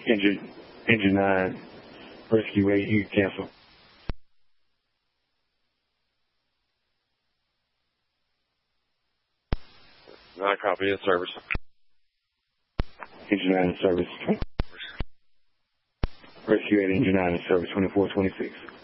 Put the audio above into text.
Engine 9, Rescue 8, you can cancel. 9 copy, in service. Engine 9 in service. Rescue 8, Engine 9 in service, 2426.